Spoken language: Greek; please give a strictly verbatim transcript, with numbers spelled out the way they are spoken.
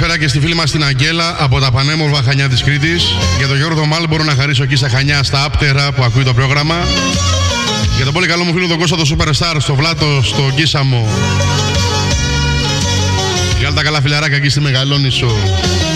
καλησπέρα και στη φίλη μας την Αγγέλα από τα πανέμορφα Χανιά της Κρήτης. Για τον Γιώργο Μάλ μπορώ να χαρίσω εκεί στα Χανιά, στα Άπτερα που ακούει το πρόγραμμα. Για τον πολύ καλό μου φίλο τον Κώστα το Superstar, στο Βλάτο, στο Κίσαμο. Για όλα τα καλά φιλαράκια εκεί στη Μεγαλόνισσο.